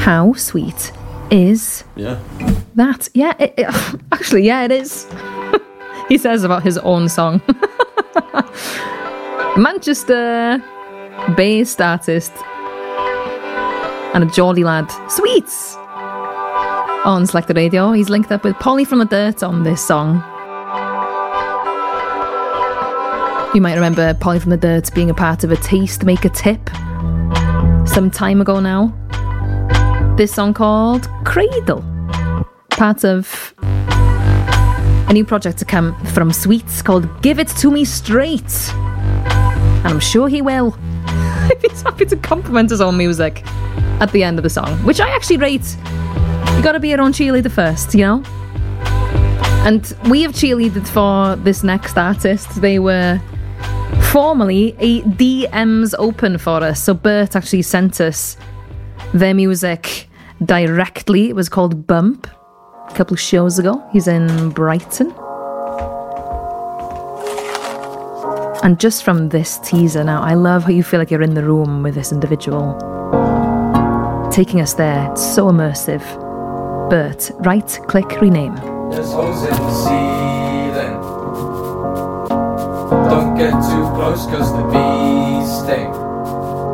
How sweet is that? Yeah, actually, yeah, it is. He says about his own song. Manchester-based artist and a jolly lad. Sweets! On Selected Radio, he's linked up with Polly from the Dirt on this song. You might remember Polly from the Dirt being a part of a Tastemaker tip some time ago now. This song called Cradle, part of a new project to come from Sweets called Give It To Me Straight. And I'm sure he will. He's happy to compliment his own music at the end of the song, which I actually rate. You gotta be your own cheerleader first, you know? And we have cheerleaded for this next artist. They were formerly a DMs open for us. So Bert actually sent us their music directly. It was called Bump a couple of shows ago. He's in Brighton. And just from this teaser now, I love how you feel like you're in the room with this individual, taking us there. It's so immersive. Bert, right click, rename. There's holes in the ceiling. Don't get too close cause the bees sting.